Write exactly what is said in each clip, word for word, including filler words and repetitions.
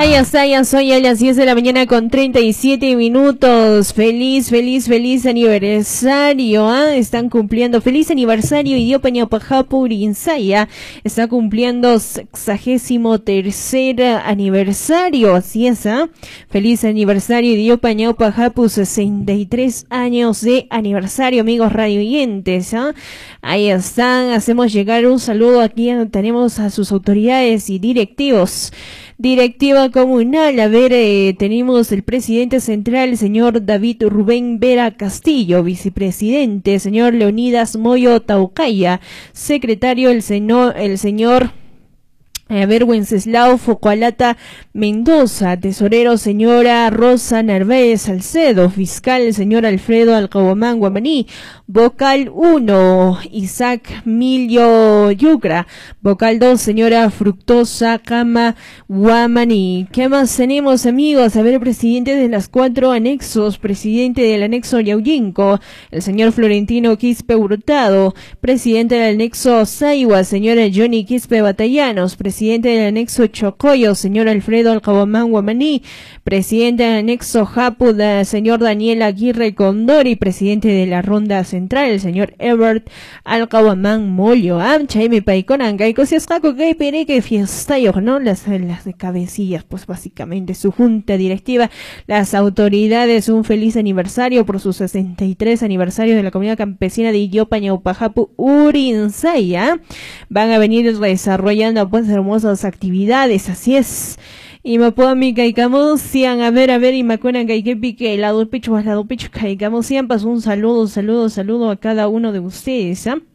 Ahí está, ya soy a las diez de la mañana con treinta y siete minutos. Feliz, feliz, feliz aniversario. ¿Ah? Están cumpliendo. Feliz aniversario. Idiopa Ñaupajapu Urinsaya. Está cumpliendo sexagésimo tercer aniversario. Así es, ¿ah? Feliz aniversario. Idiopa Ñaupajapu, sesenta y tres años de aniversario, amigos radioyentes. ¿Ah? Ahí están. Hacemos llegar un saludo aquí. Tenemos a sus autoridades y directivos. Directiva comunal, a ver, eh, tenemos el presidente central, el señor David Rubén Vera Castillo, vicepresidente, señor Leonidas Moyo Taucaya, secretario, el señor, el señor A ver, Wenceslao Focualata Mendoza, tesorero, señora Rosa Narváez Salcedo, fiscal, señor Alfredo Alcabomán Guamaní, vocal uno, Isaac Milio Yucra, vocal dos, señora Fructosa Cama Guamaní. ¿Qué más tenemos, amigos? A ver, presidente de las cuatro anexos, presidente del anexo Yauyinco, el señor Florentino Quispe Hurtado, presidente del anexo Saigua, señora Johnny Quispe Batallanos, presidente del anexo Chocoyo, señor Alfredo Alcabomán Guamaní, presidente del anexo Japu, señor Daniel Aguirre Condori, presidente de la ronda central, el señor Ebert Alcabomán Mollo. Amcha y mi paiconanga y cosas caco que pere que fiesta yo, ¿no? Las, las de cabecillas, pues básicamente su junta directiva, las autoridades, un feliz aniversario por su sesenta y tres aniversario de la comunidad campesina de Idiopa Ñaupajapu Urinsaya. Van a venir desarrollando pues hermosas actividades, así es. Y me puedo mi caicamos, sian a ver, a ver, y me acuerdan que hay que pique, la do pecho, la do pecho, caicamos, sian, pues un saludo, saludo, saludo a cada uno de ustedes, ¿ah?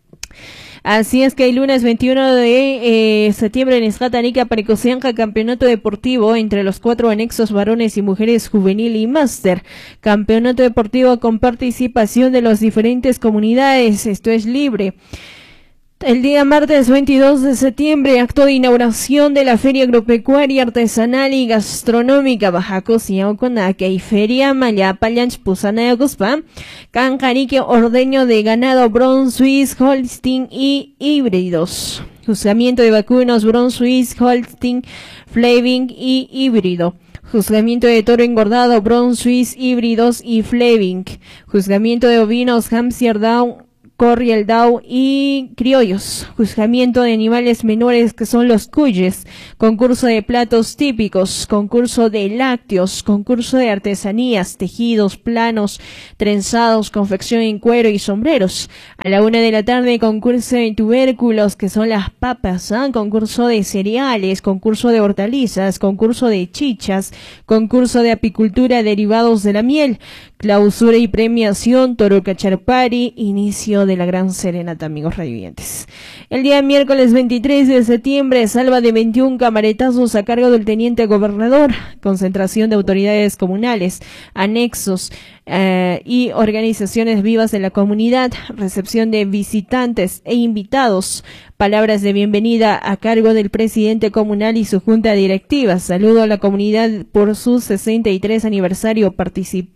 Así es que el lunes veintiuno de eh, septiembre en Escatanica, Parecosianca, campeonato deportivo entre los cuatro anexos varones y mujeres juvenil y máster. Campeonato deportivo con participación de las diferentes comunidades, esto es libre. El día martes veintidós de septiembre, acto de inauguración de la Feria Agropecuaria, Artesanal y Gastronómica Baja Cocina Oconaque y Feria Mayapalanch Pusana Aguspa, Cancarique Ordeño de Ganado Bron Swiss, Holstein y Híbridos. Juzgamiento de vacunos Bron Swiss, Holstein, Flaving y Híbrido. Juzgamiento de toro engordado Bron Swiss, Híbridos y Flaving. Juzgamiento de ovinos Hampshire Down, Corriel Dow y criollos. Juzgamiento de animales menores que son los cuyes. Concurso de platos típicos. Concurso de lácteos. Concurso de artesanías, tejidos, planos, trenzados, confección en cuero y sombreros. A la una de la tarde, concurso de tubérculos que son las papas. ¿eh? Concurso de cereales. Concurso de hortalizas. Concurso de chichas. Concurso de apicultura derivados de la miel. Clausura y premiación Toro Cacharpari. Inicio de la gran serenata, amigos radioyentes. El día miércoles veintitrés de septiembre, salva de veintiún camaretazos a cargo del teniente gobernador, concentración de autoridades comunales, anexos eh, y organizaciones vivas de la comunidad, recepción de visitantes e invitados, palabras de bienvenida a cargo del presidente comunal y su junta directiva, saludo a la comunidad por su sesenta y tres aniversario, particip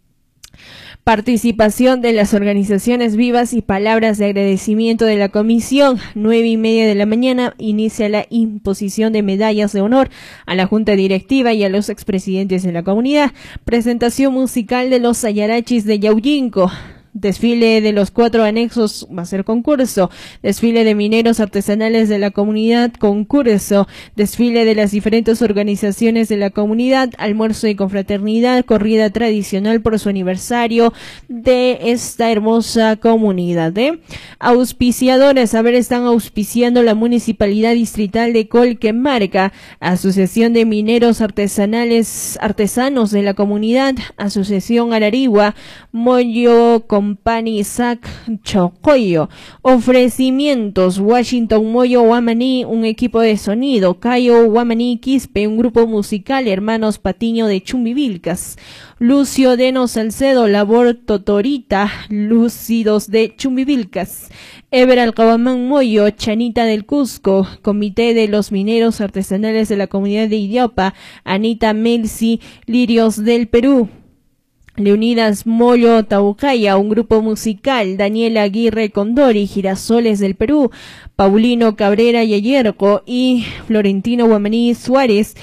participación de las organizaciones vivas y palabras de agradecimiento de la comisión. Nueve y media de la mañana inicia la imposición de medallas de honor a la junta directiva y a los expresidentes de la comunidad. Presentación musical de los Sayarachis de Yauyinco. Desfile de los cuatro anexos va a ser concurso, desfile de mineros artesanales de la comunidad, concurso, desfile de las diferentes organizaciones de la comunidad, almuerzo y confraternidad, corrida tradicional por su aniversario de esta hermosa comunidad. ¿eh? Auspiciadores, a ver, están auspiciando la Municipalidad Distrital de Colquemarca, Asociación de Mineros Artesanales, Artesanos de la Comunidad, Asociación Ararigua, Moyo Company Sac Chocoyo, ofrecimientos Washington Moyo Guamaní, un equipo de sonido, Cayo Guamaní Quispe, un grupo musical, Hermanos Patiño de Chumbivilcas, Lucio Deno Salcedo, Labor Totorita, Lúcidos de Chumbivilcas, Ever Alcabamán Moyo, Chanita del Cusco, Comité de los Mineros Artesanales de la Comunidad de Idiopa, Anita Melsi, Lirios del Perú, Leonidas Moyo Taucaya, un grupo musical, Daniela Aguirre Condori, Girasoles del Perú, Paulino Cabrera Yayerco y Florentino Guamaní Suárez,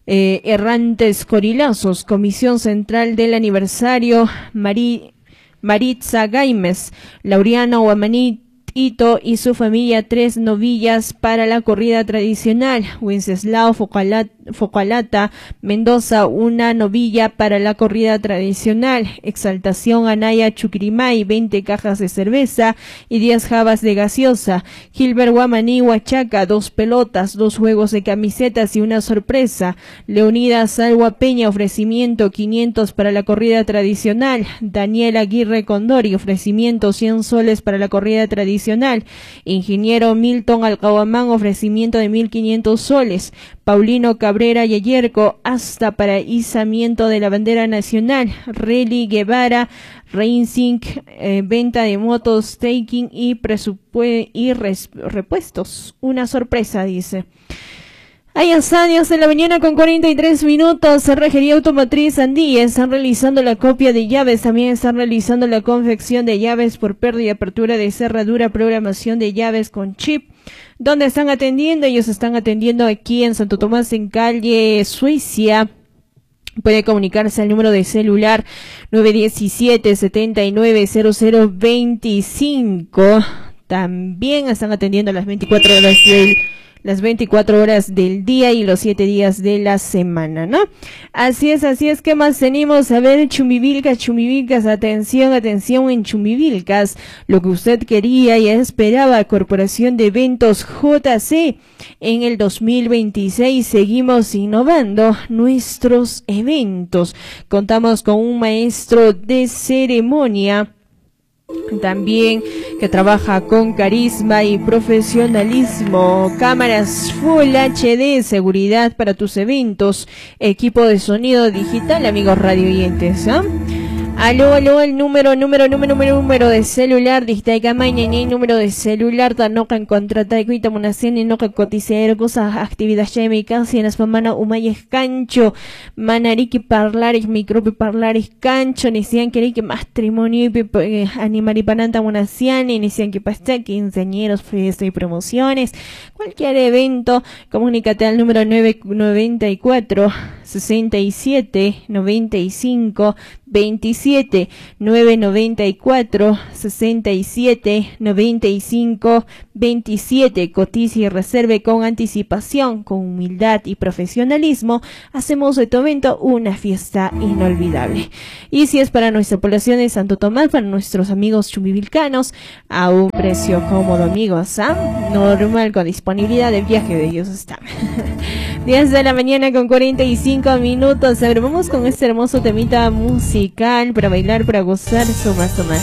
eh, errantes corilazos. Comisión Central del Aniversario, Mari, Maritza Gaimes, Laureano Guamaní Ito y su familia, tres novillas para la corrida tradicional. Wenceslao Focalata, Focalata Mendoza, una novilla para la corrida tradicional. Exaltación Anaya Chuquirimay, veinte cajas de cerveza y diez jabas de gaseosa. Gilbert Guamaní Huachaca, dos pelotas, dos juegos de camisetas y una sorpresa. Leonidas Salwa Peña, ofrecimiento quinientos para la corrida tradicional. Daniel Aguirre Condori, ofrecimiento cien soles para la corrida tradicional. Ingeniero Milton Alcahuamán, ofrecimiento de mil quinientos soles. Paulino Cabrera Yayerco, hasta para izamiento de la bandera nacional. Reli Guevara Racing, eh, venta de motos, staking y, presupue y res repuestos. Una sorpresa, dice. Hay años en la mañana con cuarenta y tres minutos. Cerrajería Automotriz Andía están realizando la copia de llaves. También están realizando la confección de llaves por pérdida, apertura de cerradura, programación de llaves con chip. ¿Dónde están atendiendo? Ellos están atendiendo aquí en Santo Tomás, en calle Suecia. Puede comunicarse al número de celular nueve diecisiete, setenta y nueve, cero cero veinticinco. También están atendiendo las veinticuatro horas del las veinticuatro horas del día y los siete días de la semana, ¿no? Así es, así es. ¿Qué más tenemos? A ver, Chumbivilcas, Chumbivilcas, atención, atención en Chumbivilcas. Lo que usted quería y esperaba, Corporación de Eventos J C. En el dos mil veintiséis seguimos innovando nuestros eventos. Contamos con un maestro de ceremonia, también que trabaja con carisma y profesionalismo. Cámaras Full H D, seguridad para tus eventos, equipo de sonido digital, amigos radio oyentes, ¿eh? Aló, aló, el número, número, número, número, número de celular, digital camaña, número de celular, tanoca en contrata y cuita monacien, no que coticer, cosas, actividad chémica, si en las pamana, umayes cancho, manariki parlares, micropi parlares cancho, ni sean que que matrimonio y animaripananta monacian, ni sean que pasta, quinceañeros, fiestas y promociones, cualquier evento, comunícate al número nueve noventa y cuatro, sesenta y siete, noventa y cinco, veintisiete, nueve noventa y cuatro, sesenta y siete, noventa y cinco, veintisiete. Cotiza y reserve con anticipación, con humildad y profesionalismo. Hacemos de tu evento una fiesta inolvidable. Y si es para nuestra población de Santo Tomás, para nuestros amigos chumbivilcanos, a un precio cómodo, amigos, ¿ah? Normal, con disponibilidad de viaje de ellos está. diez de la mañana con cuarenta y cinco minutos. A ver, vamos con este hermoso temita musical para bailar, para gozar, suma, suma.